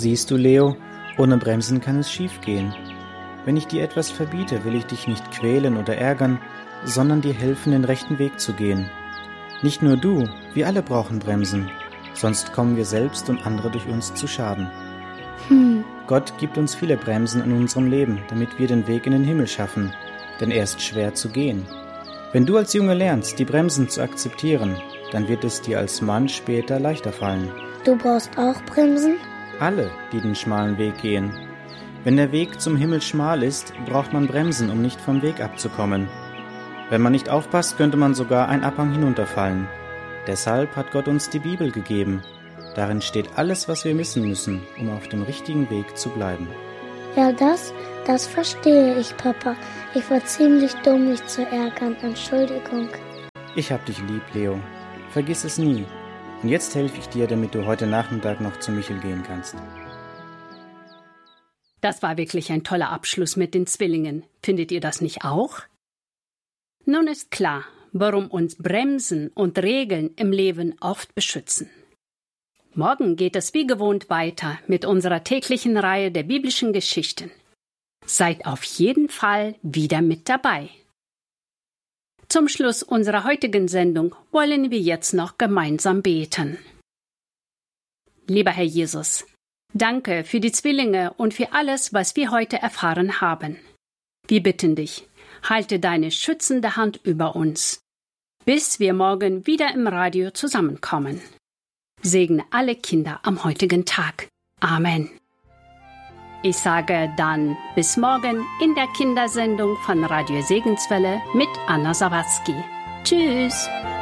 Siehst du, Leo, ohne Bremsen kann es schiefgehen. Wenn ich dir etwas verbiete, will ich dich nicht quälen oder ärgern, sondern dir helfen, den rechten Weg zu gehen. Nicht nur du, wir alle brauchen Bremsen, sonst kommen wir selbst und andere durch uns zu Schaden. Gott gibt uns viele Bremsen in unserem Leben, damit wir den Weg in den Himmel schaffen, denn er ist schwer zu gehen. Wenn du als Junge lernst, die Bremsen zu akzeptieren, dann wird es dir als Mann später leichter fallen. Du brauchst auch Bremsen? Alle, die den schmalen Weg gehen. Wenn der Weg zum Himmel schmal ist, braucht man Bremsen, um nicht vom Weg abzukommen. Wenn man nicht aufpasst, könnte man sogar einen Abhang hinunterfallen. Deshalb hat Gott uns die Bibel gegeben. Darin steht alles, was wir wissen müssen, um auf dem richtigen Weg zu bleiben. Ja, das verstehe ich, Papa. Ich war ziemlich dumm, mich zu ärgern. Entschuldigung. Ich hab dich lieb, Leo. Vergiss es nie. Und jetzt helfe ich dir, damit du heute Nachmittag noch zu Michel gehen kannst. Das war wirklich ein toller Abschluss mit den Zwillingen. Findet ihr das nicht auch? Nun ist klar, warum uns Bremsen und Regeln im Leben oft beschützen. Morgen geht es wie gewohnt weiter mit unserer täglichen Reihe der biblischen Geschichten. Seid auf jeden Fall wieder mit dabei. Zum Schluss unserer heutigen Sendung wollen wir jetzt noch gemeinsam beten. Lieber Herr Jesus, danke für die Zwillinge und für alles, was wir heute erfahren haben. Wir bitten dich, halte deine schützende Hand über uns, bis wir morgen wieder im Radio zusammenkommen. Segne alle Kinder am heutigen Tag. Amen. Ich sage dann bis morgen in der Kindersendung von Radio Segenswelle mit Anna Sawatzki. Tschüss!